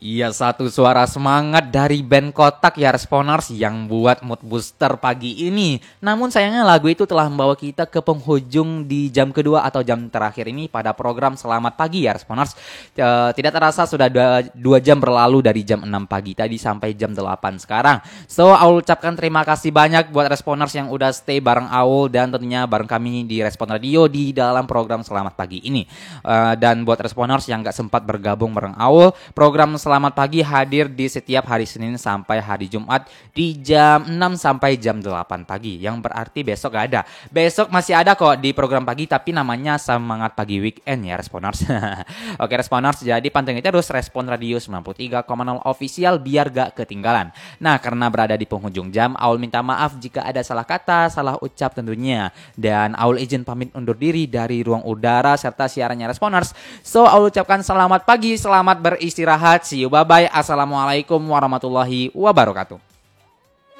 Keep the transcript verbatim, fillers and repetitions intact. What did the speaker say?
Iya, satu suara semangat dari band Kotak ya Responers yang buat mood booster pagi ini. Namun sayangnya lagu itu telah membawa kita ke penghujung di jam kedua atau jam terakhir ini pada program Selamat Pagi ya Responers. E, tidak terasa sudah dua, dua jam berlalu dari jam enam pagi tadi sampai jam delapan sekarang. So, Aul ucapkan terima kasih banyak buat Responers yang udah stay bareng Aul dan tentunya bareng kami di Respon Radio di dalam program Selamat Pagi ini. E, dan buat Responers yang gak sempat bergabung bareng Aul, program Selamat Pagi hadir di setiap hari Senin sampai hari Jumat di jam enam sampai jam delapan pagi. Yang berarti besok gak ada. Besok masih ada kok di program pagi tapi namanya Semangat Pagi Weekend ya Responers. Oke Responers, jadi pantengin terus Respon Radio sembilan puluh tiga koma nol Official biar gak ketinggalan. Nah, karena berada di penghujung jam, Aul minta maaf jika ada salah kata, salah ucap tentunya. Dan Aul izin pamit undur diri dari ruang udara serta siarannya Responers. So, Aul ucapkan selamat pagi, selamat beristirahat. See you, bye-bye. Assalamualaikum warahmatullahi wabarakatuh.